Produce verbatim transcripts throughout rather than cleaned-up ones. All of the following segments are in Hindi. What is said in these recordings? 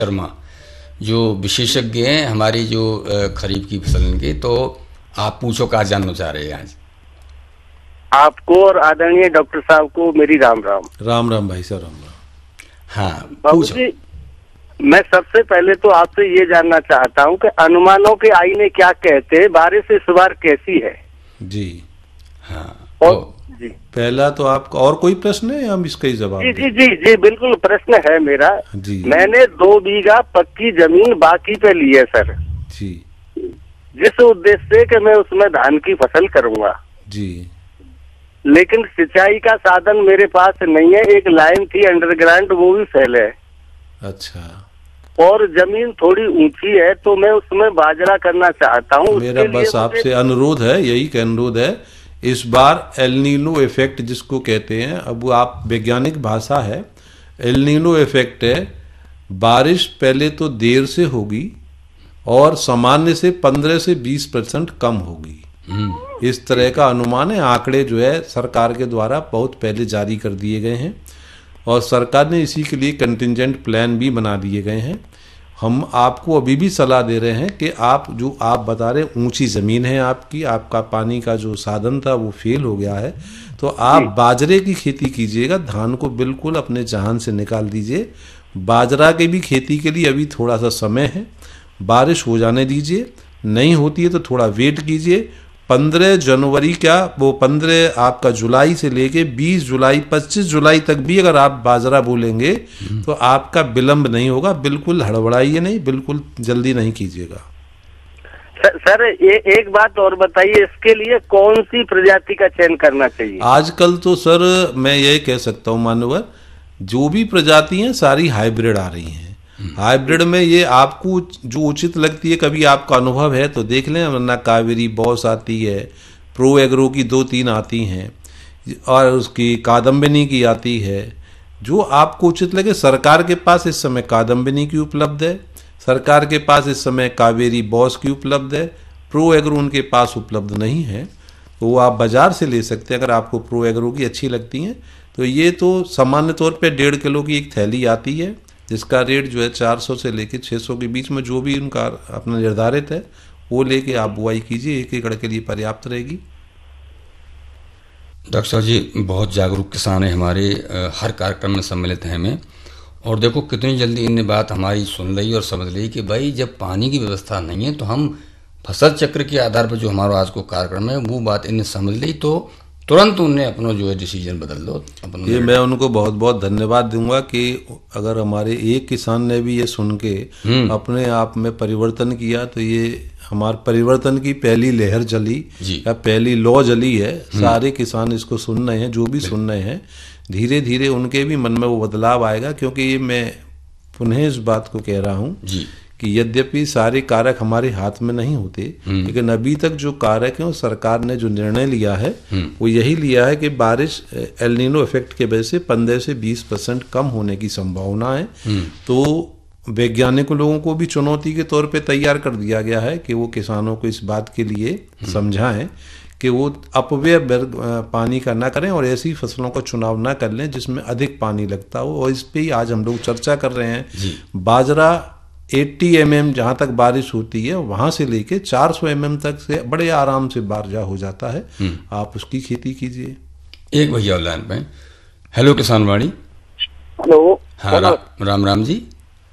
शर्मा जो विशेषज्ञ हैं हमारी जो खरीफ की फसल की, तो आप पूछो क्या जानना चाह रहे हैं आज। आपको और आदरणीय डॉक्टर साहब को मेरी राम राम। राम राम भाई साहब, राम राम। हाँ बाबू जी, मैं सबसे पहले तो आपसे ये जानना चाहता हूँ कि अनुमानों के आईने क्या कहते हैं, बारिश इस बार कैसी है? जी हाँ और तो, जी पहला तो आपका और कोई प्रश्न है या हम इसका ही जवाब जी दें? जी जी जी बिल्कुल प्रश्न है मेरा। जी मैंने दो बीघा पक्की जमीन बाकी पे ली है सर, जी जिस उद्देश्य से कि मैं उसमें धान की फसल करूंगा, जी लेकिन सिंचाई का साधन मेरे पास नहीं है। एक लाइन थी अंडरग्राउंड, वो भी फेल है। अच्छा, और जमीन थोड़ी ऊंची है, तो मैं उसमें बाजरा करना चाहता हूँ। मेरा बस आपसे अनुरोध है, यही का अनुरोध है, इस बार एल नीनो इफेक्ट जिसको कहते हैं, अब वो आप वैज्ञानिक भाषा है, एल नीनो इफेक्ट है। बारिश पहले तो देर से होगी और सामान्य से पंद्रह से बीस परसेंट कम होगी, इस तरह का अनुमान है। आंकड़े जो है सरकार के द्वारा बहुत पहले जारी कर दिए गए हैं और सरकार ने इसी के लिए कंटिजेंट प्लान भी बना दिए गए हैं। हम आपको अभी भी सलाह दे रहे हैं कि आप जो आप बता रहे ऊंची ज़मीन है आपकी, आपका पानी का जो साधन था वो फेल हो गया है, तो आप बाजरे की खेती कीजिएगा। धान को बिल्कुल अपने जहान से निकाल दीजिए। बाजरा की भी खेती के लिए अभी थोड़ा सा समय है, बारिश हो जाने दीजिए। नहीं होती है तो थोड़ा वेट कीजिए। पंद्रह जनवरी क्या वो पंद्रह आपका जुलाई से लेके बीस जुलाई पच्चीस जुलाई तक भी अगर आप बाजरा बोलेंगे तो आपका विलंब नहीं होगा। बिल्कुल हड़बड़ाइए नहीं, बिल्कुल जल्दी नहीं कीजिएगा। सर, सर ये एक बात और बताइए, इसके लिए कौन सी प्रजाति का चयन करना चाहिए? आजकल तो सर मैं ये कह सकता हूँ मानवर, जो भी प्रजाति हैं सारी हाइब्रिड आ रही हैं। हाइब्रिड में ये आपको जो उचित लगती है, कभी आपका अनुभव है तो देख लें, वरना कावेरी बॉस आती है, प्रो एग्रो की दो तीन आती हैं और उसकी कादम्बिनी की आती है, जो आपको उचित लगे। सरकार के पास इस समय कादम्बिनी की उपलब्ध है, सरकार के पास इस समय कावेरी बॉस की उपलब्ध है, प्रो एग्रो उनके पास उपलब्ध नहीं है, तो वो आप बाजार से ले सकते हैं अगर आपको प्रो एग्रो की अच्छी लगती हैं। तो ये तो सामान्य तौर पे डेढ़ किलो की एक थैली आती है, जिसका रेट जो है चार सौ से लेके छः सौ के बीच में, जो भी उनका अपना निर्धारित है वो लेके आप बुआई कीजिए, एक एकड़ के लिए पर्याप्त रहेगी। डॉक्टर साहब जी बहुत जागरूक किसान है हमारे, हर कार्यक्रम में सम्मिलित हैं हमें, और देखो कितनी जल्दी इनने बात हमारी सुन ली और समझ ली कि भाई जब पानी की व्यवस्था नहीं है तो हम फसल चक्र के आधार पर जो हमारा आज को कार्यक्रम है वो बात इन्हें समझ ली, तो तुरंत उन्हें अपना जो है डिसीजन बदल दो। ये मैं उनको बहुत बहुत धन्यवाद दूंगा कि अगर हमारे एक किसान ने भी ये सुन के अपने आप में परिवर्तन किया, तो ये हमारे परिवर्तन की पहली लहर चली या पहली लौ जली है। सारे किसान इसको सुन रहे हैं, जो भी सुन रहे हैं, धीरे धीरे उनके भी मन में वो बदलाव आएगा। क्योंकि ये मैं पुनः इस बात को कह रहा हूँ कि यद्यपि सारे कारक हमारे हाथ में नहीं होते, लेकिन अभी तक जो कारक है, सरकार ने जो निर्णय लिया है वो यही लिया है कि बारिश एल नीनो इफेक्ट के वजह से पंद्रह से बीस परसेंट कम होने की संभावना है। तो वैज्ञानिक लोगों को भी चुनौती के तौर पे तैयार कर दिया गया है कि वो किसानों को इस बात के लिए समझाएं कि वो अपव्यय पानी का ना करें और ऐसी फसलों का चुनाव ना कर लें जिसमें अधिक पानी लगता हो। और इस पे ही आज हम लोग चर्चा कर रहे हैं। बाजरा अस्सी एम एम जहाँ तक बारिश होती है वहाँ से लेके चार सौ एम एम तक से बड़े आराम से बारजा हो जाता है, आप उसकी खेती कीजिए। एक भैया ऑनलाइन पे। हेलो किसान वाणी। हेलो। हाँ रा, राम राम जी।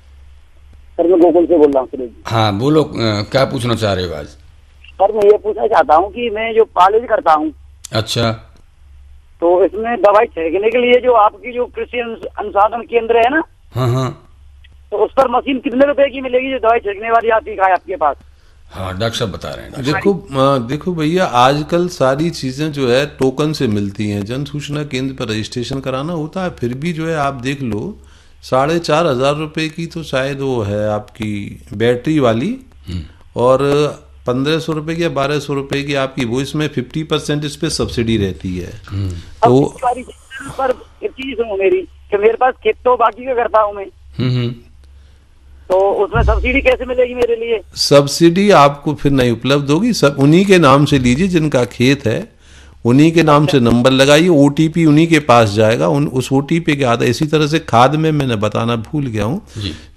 सर मैं गोकुल से बोल रहा हूँ। हाँ बोलो, क्या पूछना चाह रहे हो आज? सर मैं ये पूछना चाहता हूँ कि मैं जो कॉलेज करता हूँ, अच्छा, तो इसमें दवाई छिड़कने के लिए जो आपकी जो कृषि अनुसंधान केंद्र है ना, हाँ हाँ, तो उस पर मशीन कितने रुपए की मिलेगी जो दवाई छिड़कने वाली आती है आपके पास? हाँ डॉक्टर साहब बता रहे हैं। देखो देखो भैया, आजकल सारी चीजें जो है टोकन से मिलती हैं। जन सूचना केंद्र पर रजिस्ट्रेशन कराना होता है, फिर भी जो है आप देख लो साढ़े चार हजार रुपये की तो शायद वो है आपकी बैटरी वाली, और पंद्रह सौ रुपये की या बारह सौ रुपये की आपकी वो, इसमें फिफ्टी परसेंट इस पे सब्सिडी रहती है। तो पर एक चीज हो मेरी कि मेरे पास खेत तो बाकी का करता हूँ मैं, तो उसमें सब्सिडी कैसे मिलेगी मेरे लिए? सब्सिडी आपको फिर नहीं उपलब्ध होगी। सब उन्हीं के नाम से लीजिए जिनका खेत है, उन्हीं के नाम से नंबर लगाइए, ओटीपी उन्हीं के पास जाएगा। उन उस ओटीपी के आधार, इसी तरह से खाद में मैंने बताना भूल गया हूँ,